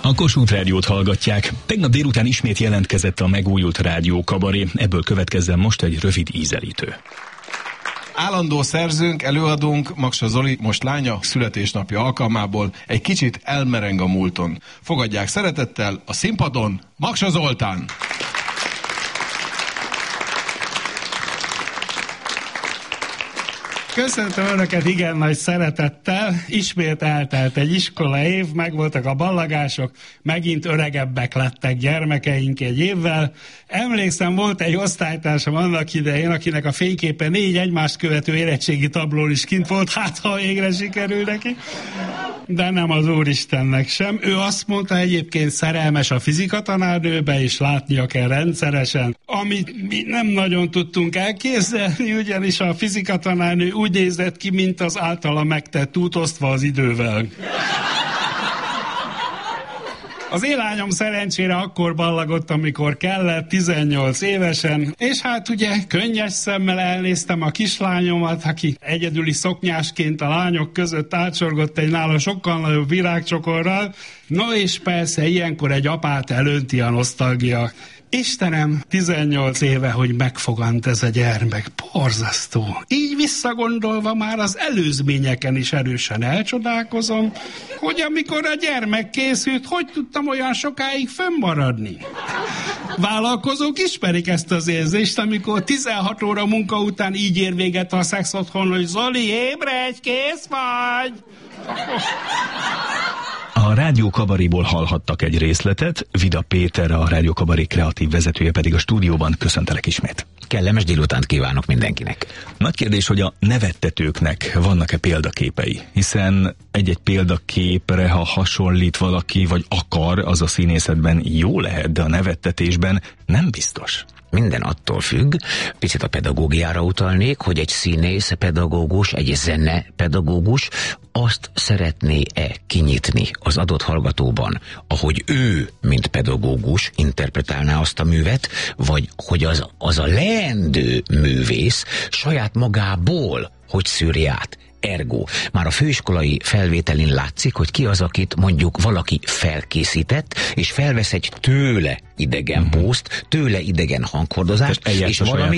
A Kossuth Rádiót hallgatják. Tegnap délután ismét jelentkezett a megújult Rádió Kabaré, ebből következzen most egy rövid ízelítő. Állandó szerzőnk, előadónk, Maksa Zoli, most lánya, születésnapja alkalmából egy kicsit elmereng a múlton. Fogadják szeretettel a színpadon Maksa Zoltán! Köszöntöm Önöket igen nagy szeretettel. Ismét eltelt egy iskola év, megvoltak a ballagások, megint öregebbek lettek gyermekeink egy évvel. Emlékszem, volt egy osztálytársam annak idején, akinek a fényképe 4 egymást követő érettségi tablón is kint volt, hát ha végre sikerül neki. De nem az Úristennek sem. Ő azt mondta, egyébként szerelmes a fizikatanárnőbe, és látnia kell rendszeresen. Amit mi nem nagyon tudtunk elképzelni, ugyanis a fizikatanárnő úgy nézett ki, mint az általa megtett út, osztva az idővel. Az én lányom szerencsére akkor ballagott, amikor kellett, 18 évesen, és hát ugye könnyes szemmel elnéztem a kislányomat, aki egyedüli szoknyásként a lányok között átsorgott egy nála sokkal nagyobb virágcsokorral. No és persze ilyenkor egy apát elönti a nosztalgia. Istenem, 18 éve, hogy megfogant ez a gyermek. Borzasztó. Így visszagondolva már az előzményeken is erősen elcsodálkozom, hogy amikor a gyermek készült, hogy tudtam olyan sokáig fönnmaradni. Vállalkozók ismerik ezt az érzést, amikor 16 óra munka után így ér véget a szex otthon, hogy Zoli, ébredj, kész vagy! A Rádió Kabaréból hallhattak egy részletet, Vida Péter, a Rádió Kabaré kreatív vezetője pedig a stúdióban. Köszöntelek ismét. Kellemes délutánt kívánok mindenkinek. Nagy kérdés, hogy a nevettetőknek vannak-e példaképei, hiszen egy-egy példaképre, ha hasonlít valaki, vagy akar, az a színészetben jó lehet, de a nevettetésben nem biztos. Minden attól függ, picit a pedagógiára utalnék, hogy egy színész pedagógus, egy zene pedagógus azt szeretné-e kinyitni az adott hallgatóban, ahogy ő, mint pedagógus interpretálná azt a művet, vagy hogy az a leendő művész saját magából hogy szűri át. Ergo, már a főiskolai felvételin látszik, hogy ki az, akit mondjuk valaki felkészített, és felvesz egy tőle idegen pószt, tőle idegen hanghordozást, és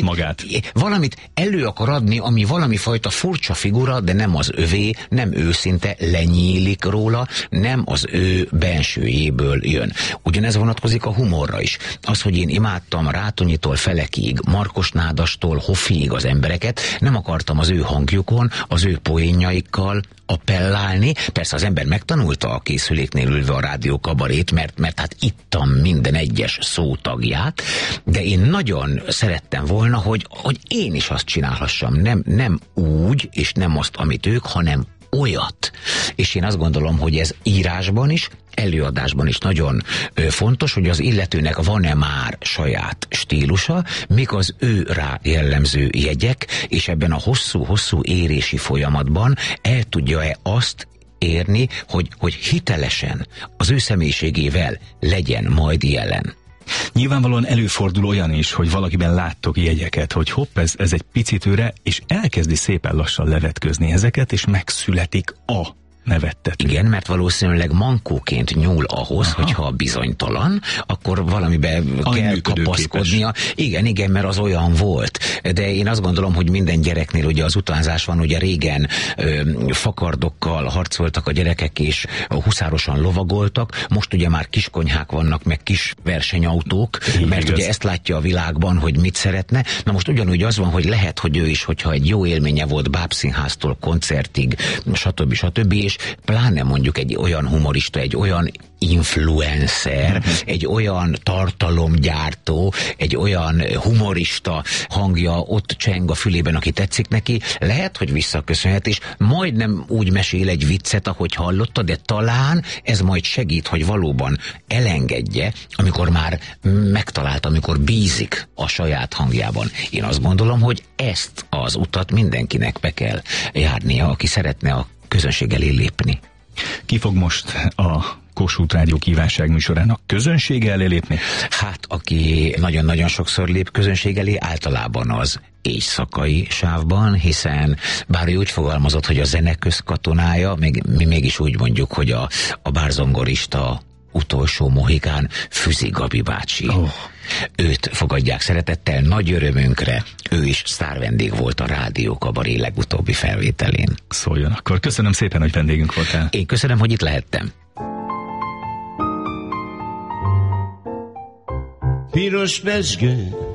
valamit elő akar adni, ami valami fajta furcsa figura, de nem az övé, nem őszinte, lenyílik róla, nem az ő bensőjéből jön. Ugyanez vonatkozik a humorra is. Az, hogy én imádtam Rátonyitól Felekig, Markos Nádastól Hoffiig az embereket, nem akartam az ő hangjukon, az ő poénjaikkal appellálni. Persze az ember megtanulta a készüléknél ülve a Rádió Kabarét, mert hát ittam minden egyes szótagját, de én nagyon szerettem volna, hogy én is azt csinálhassam. Nem úgy, és nem azt, amit ők, hanem olyat. És én azt gondolom, hogy ez írásban is, előadásban is nagyon fontos, hogy az illetőnek van-e már saját stílusa, mik az ő rá jellemző jegyek, és ebben a hosszú-hosszú érési folyamatban el tudja-e azt érni, hogy hitelesen az ő személyiségével legyen majd jelen. Nyilvánvalóan előfordul olyan is, hogy valakiben láttok jegyeket, hogy hopp, ez egy picit őre, és elkezdi szépen lassan levetközni ezeket, és megszületik a nevettető. Igen, mert valószínűleg mankóként nyúl ahhoz, hogyha bizonytalan, akkor valamibe kell kapaszkodnia. Igen, mert az olyan volt. De én azt gondolom, hogy minden gyereknél ugye az utánzás van, ugye régen fakardokkal harcoltak a gyerekek, és huszárosan lovagoltak, most ugye már kiskonyhák vannak, meg kis versenyautók, mert ugye ezt látja a világban, hogy mit szeretne. Na most ugyanúgy az van, hogy lehet, hogy ő is, hogyha egy jó élménye volt bábszínháztól koncertig, stb. És pláne mondjuk egy olyan humorista, egy olyan influencer, egy olyan tartalomgyártó, egy olyan humorista hangja ott cseng a fülében, aki tetszik neki, lehet, hogy visszaköszönhet, és majdnem úgy mesél egy viccet, ahogy hallotta, de talán ez majd segít, hogy valóban elengedje, amikor már megtalálta, amikor bízik a saját hangjában. Én azt gondolom, hogy ezt az utat mindenkinek be kell járnia, aki szeretne a közönség elé lépni. Ki fog most a Kossuth Rádió kívánság műsorának közönség elé lépni? Hát, aki nagyon-nagyon sokszor lép közönség elé, általában az éjszakai sávban, hiszen bár ő úgy fogalmazott, hogy a zene közkatonája, mi mégis úgy mondjuk, hogy a bárzongorista utolsó mohikán Füzi Gabi bácsi. Őt fogadják szeretettel, nagy örömünkre. Ő is sztárvendég volt a Rádió Kabaré legutóbbi felvételén. Szóljon akkor. Köszönöm szépen, hogy vendégünk voltál. Én köszönöm, hogy itt lehettem. Piros pezsgő